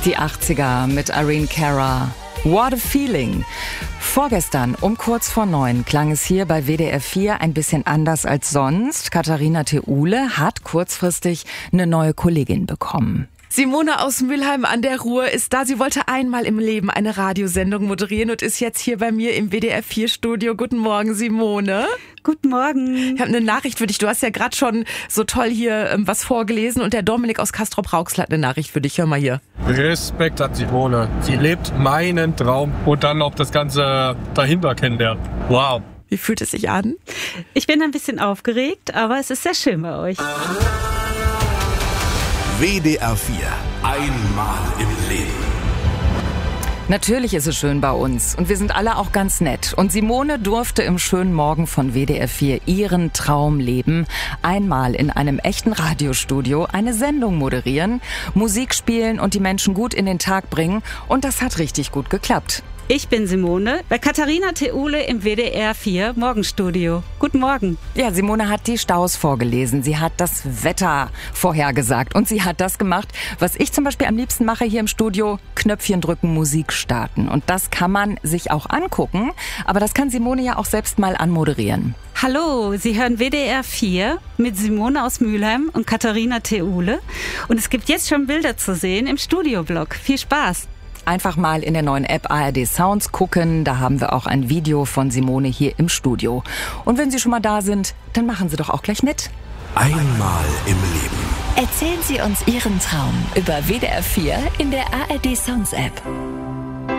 Die 80er mit Irene Cara. What a Feeling. Vorgestern um kurz vor 9 klang es hier bei WDR 4 ein bisschen anders als sonst. Katharina Theule hat kurzfristig eine neue Kollegin bekommen. Simone aus Mülheim an der Ruhr ist da. Sie wollte einmal im Leben eine Radiosendung moderieren und ist jetzt hier bei mir im WDR 4 Studio. Guten Morgen, Simone. Guten Morgen. Ich habe eine Nachricht für dich. Du hast ja gerade schon so toll hier was vorgelesen und der Dominik aus Castrop-Rauxel hat eine Nachricht für dich. Hör mal hier. Respekt hat Simone. Sie lebt meinen Traum und dann noch das Ganze dahinter kennenlernen. Wow. Wie fühlt es sich an? Ich bin ein bisschen aufgeregt, aber es ist sehr schön bei euch. WDR 4. Einmal im Leben. Natürlich ist es schön bei uns und wir sind alle auch ganz nett. Und Simone durfte im schönen Morgen von WDR 4 ihren Traum leben. Einmal in einem echten Radiostudio eine Sendung moderieren, Musik spielen und die Menschen gut in den Tag bringen. Und das hat richtig gut geklappt. Ich bin Simone, bei Katharina Theule im WDR 4 Morgenstudio. Guten Morgen. Ja, Simone hat die Staus vorgelesen, sie hat das Wetter vorhergesagt und sie hat das gemacht, was ich zum Beispiel am liebsten mache hier im Studio, Knöpfchen drücken, Musik starten. Und das kann man sich auch angucken, aber das kann Simone ja auch selbst mal anmoderieren. Hallo, Sie hören WDR 4 mit Simone aus Mülheim und Katharina Theule. Und es gibt jetzt schon Bilder zu sehen im Studioblog. Viel Spaß. Einfach mal in der neuen App ARD Sounds gucken, da haben wir auch ein Video von Simone hier im Studio. Und wenn Sie schon mal da sind, dann machen Sie doch auch gleich mit. Einmal im Leben. Erzählen Sie uns Ihren Traum über WDR 4 in der ARD Sounds App.